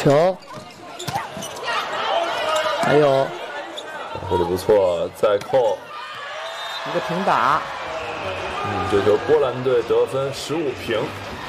球，还有护的不错，再扣一个平打。 这球波兰队得分15平。